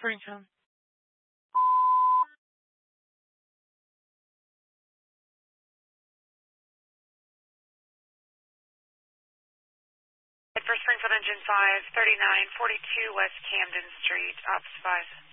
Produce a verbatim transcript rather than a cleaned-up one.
Springtown. For Springfield Engine five, thirty-nine forty-two West Camden Street, Ops five.